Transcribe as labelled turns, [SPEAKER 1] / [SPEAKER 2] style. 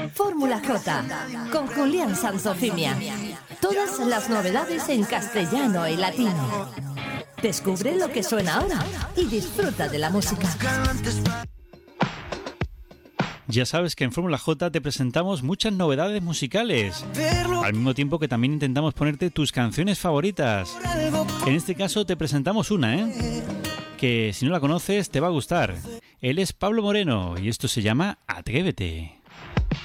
[SPEAKER 1] Fórmula J con Julián Sanzocimia. Todas las novedades en castellano y latino. Descubre lo que suena ahora y disfruta de la música.
[SPEAKER 2] Ya sabes que en Fórmula J te presentamos muchas novedades musicales, al mismo tiempo que también intentamos ponerte tus canciones favoritas. En este caso te presentamos una, que si no la conoces te va a gustar. Él es Pablo Moreno y esto se llama Atrévete.